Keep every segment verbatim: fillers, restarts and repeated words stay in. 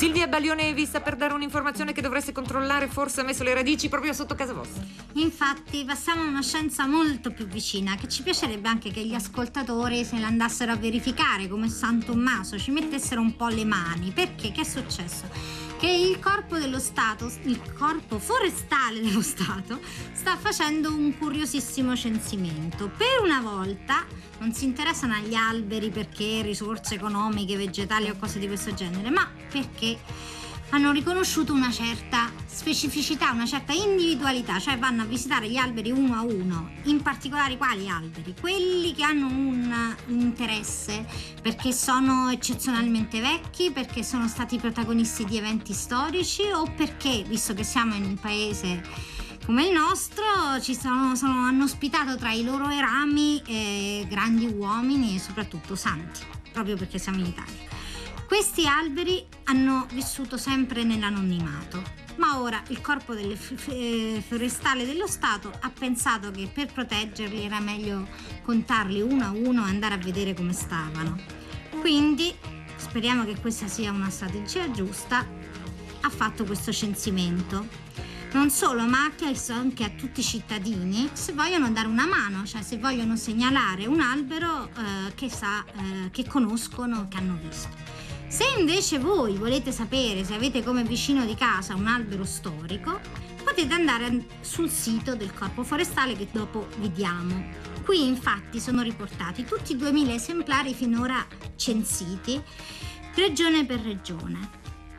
Silvia Baglione è vista per dare un'informazione che dovreste controllare, forse ha messo le radici proprio sotto casa vostra. Infatti passiamo a una scienza molto più vicina, che ci piacerebbe anche che gli ascoltatori se la andassero a verificare, come San Tommaso, ci mettessero un po' le mani. Perché? Che è successo? Che il corpo dello Stato, il corpo forestale dello Stato, sta facendo un curiosissimo censimento. Per una volta non si interessano agli alberi perché risorse economiche, vegetali o cose di questo genere, ma perché hanno riconosciuto una certa specificità, una certa individualità, cioè vanno a visitare gli alberi uno a uno, in particolare quali alberi? Quelli che hanno un, un interesse perché sono eccezionalmente vecchi, perché sono stati protagonisti di eventi storici o perché, visto che siamo in un paese come il nostro, ci sono, sono, hanno ospitato tra i loro rami eh, grandi uomini e soprattutto santi, proprio perché siamo in Italia. Questi alberi hanno vissuto sempre nell'anonimato, ma ora il corpo delle f- forestale dello Stato ha pensato che per proteggerli era meglio contarli uno a uno e andare a vedere come stavano. Quindi, speriamo che questa sia una strategia giusta, ha fatto questo censimento. Non solo, ma ha chiesto anche a tutti i cittadini se vogliono dare una mano, cioè se vogliono segnalare un albero eh, che, sa, eh, che conoscono, che hanno visto. Se invece voi volete sapere se avete come vicino di casa un albero storico, potete andare sul sito del Corpo Forestale che dopo vi diamo. Qui infatti sono riportati tutti i duemila esemplari finora censiti, regione per regione.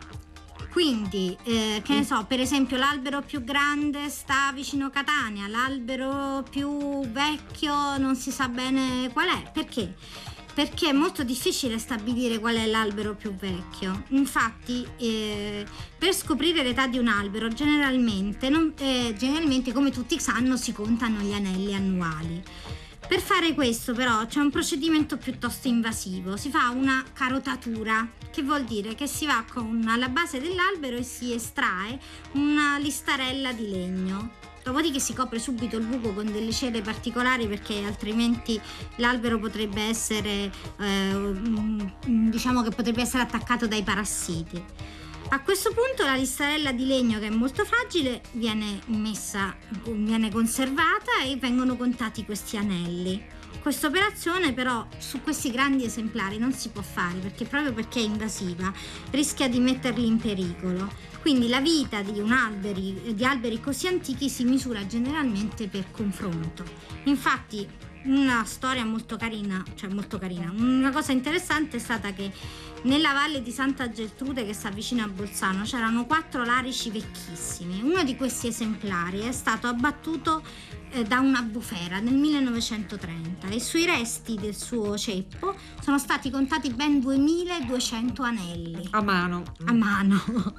Quindi, eh, che ne so, per esempio l'albero più grande sta vicino Catania, l'albero più vecchio non si sa bene qual è. Perché? Perché è molto difficile stabilire qual è l'albero più vecchio. Infatti, eh, per scoprire l'età di un albero, generalmente, non, eh, generalmente, come tutti sanno, si contano gli anelli annuali. Per fare questo, però, c'è un procedimento piuttosto invasivo. Si fa una carotatura, che vuol dire che si va con alla base dell'albero e si estrae una listarella di legno. Dopodiché si copre subito il buco con delle cere particolari perché altrimenti l'albero potrebbe essere, eh, diciamo che potrebbe essere attaccato dai parassiti. A questo punto la listarella di legno, che è molto fragile, viene messa, viene conservata e vengono contati questi anelli. Questa operazione però su questi grandi esemplari non si può fare perché proprio perché è invasiva rischia di metterli in pericolo. Quindi la vita di un alberi, di alberi così antichi si misura generalmente per confronto. Infatti una storia molto carina, cioè molto carina, una cosa interessante è stata che nella valle di Santa Geltrude, che sta vicino a Bolzano, c'erano quattro larici vecchissimi. Uno di questi esemplari è stato abbattuto eh, da una bufera nel millenovecentotrenta e sui resti del suo ceppo sono stati contati ben duemiladuecento anelli. A mano. A mano.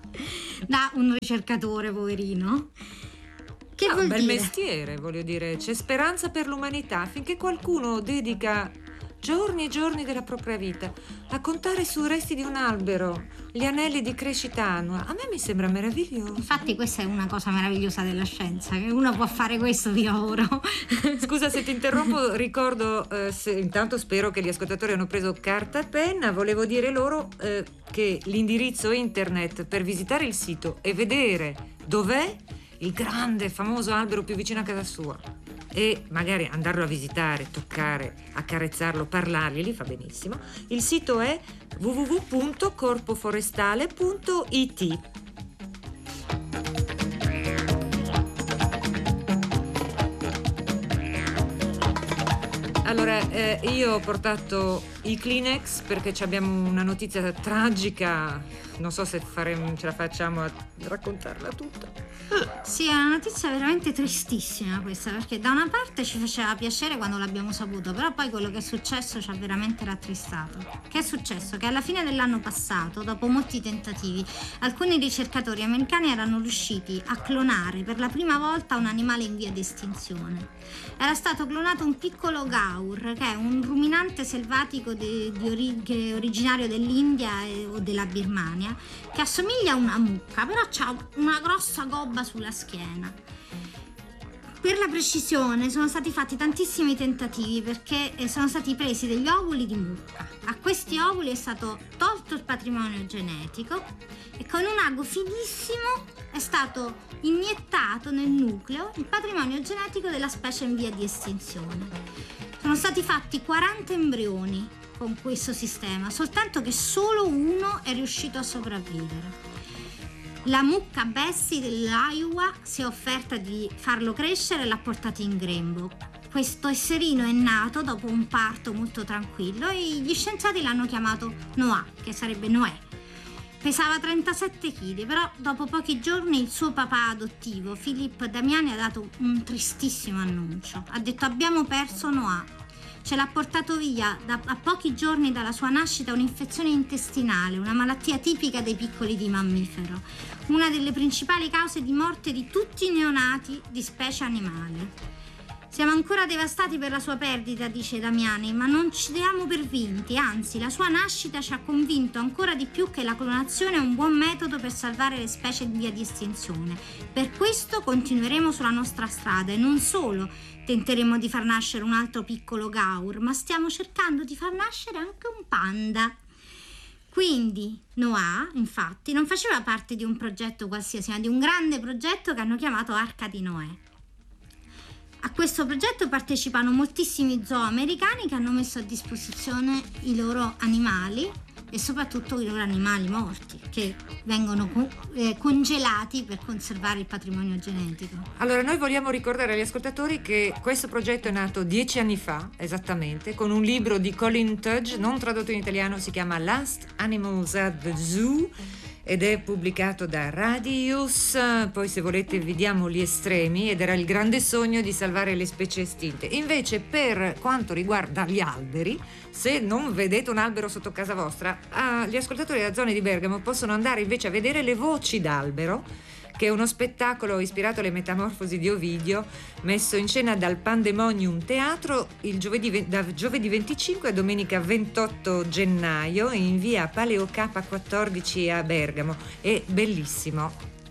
Da un ricercatore, poverino. Che no, vuol un bel dire? mestiere, voglio dire, c'è speranza per l'umanità finché qualcuno dedica giorni e giorni della propria vita a contare sui resti di un albero gli anelli di crescita annua. A me mi sembra meraviglioso. Infatti questa è una cosa meravigliosa della scienza, che uno può fare questo di lavoro. Scusa se ti interrompo, ricordo, eh, se, intanto spero che gli ascoltatori hanno preso carta e penna. Volevo dire loro eh, che l'indirizzo internet per visitare il sito e vedere dov'è il grande famoso albero più vicino a casa sua e magari andarlo a visitare, toccare, accarezzarlo, parlargli, li fa benissimo. Il sito è w w w punto corpoforestale punto i t. Allora, eh, io ho portato i Kleenex perché abbiamo una notizia tragica, non so se faremo, ce la facciamo a raccontarla tutta. Sì, è una notizia veramente tristissima questa, perché da una parte ci faceva piacere quando l'abbiamo saputo, però poi quello che è successo ci ha veramente rattristato. Che è successo? Che alla fine dell'anno passato, dopo molti tentativi, alcuni ricercatori americani erano riusciti a clonare per la prima volta un animale in via di estinzione. Era stato clonato un piccolo gaur, che è un ruminante selvatico di, di ori- originario dell'India e, o della Birmania, che assomiglia a una mucca, però ha una grossa gobba sulla schiena. Per la precisione sono stati fatti tantissimi tentativi perché eh, sono stati presi degli ovuli di mucca. A questi ovuli è stato tolto il patrimonio genetico e con un ago finissimo è stato iniettato nel nucleo il patrimonio genetico della specie in via di estinzione. Sono stati fatti quaranta embrioni con questo sistema, soltanto che solo uno è riuscito a sopravvivere. La mucca Bessie dell'Iowa si è offerta di farlo crescere e l'ha portato in grembo. Questo esserino è nato dopo un parto molto tranquillo e gli scienziati l'hanno chiamato Noah, che sarebbe Noè. Pesava trentasette chili, però dopo pochi giorni il suo papà adottivo, Philip Damiani, ha dato un tristissimo annuncio. Ha detto: abbiamo perso Noah. Ce l'ha portato via da, a pochi giorni dalla sua nascita un'infezione intestinale, una malattia tipica dei piccoli di mammifero, una delle principali cause di morte di tutti i neonati di specie animali. Siamo ancora devastati per la sua perdita, dice Damiani, ma non ci diamo per vinti, anzi la sua nascita ci ha convinto ancora di più che la clonazione è un buon metodo per salvare le specie in via di estinzione. Per questo continueremo sulla nostra strada e non solo tenteremo di far nascere un altro piccolo gaur, ma stiamo cercando di far nascere anche un panda. Quindi Noah, infatti, non faceva parte di un progetto qualsiasi, ma di un grande progetto che hanno chiamato Arca di Noè. A questo progetto partecipano moltissimi zoo americani che hanno messo a disposizione i loro animali e soprattutto i loro animali morti, che vengono co- eh, congelati per conservare il patrimonio genetico. Allora, noi vogliamo ricordare agli ascoltatori che questo progetto è nato dieci anni fa, esattamente, con un libro di Colin Tudge, non tradotto in italiano, si chiama Last Animals at the Zoo ed è pubblicato da Radius. Poi, se volete, vediamo gli estremi, ed era il grande sogno di salvare le specie estinte. Invece, per quanto riguarda gli alberi, se non vedete un albero sotto casa vostra, ah, gli ascoltatori della zona di Bergamo possono andare invece a vedere Le Voci d'Albero, che è uno spettacolo ispirato alle Metamorfosi di Ovidio, messo in scena dal Pandemonium Teatro il giovedì, da giovedì venticinque a domenica ventotto gennaio in via Paleocapa quattordici a Bergamo. È bellissimo.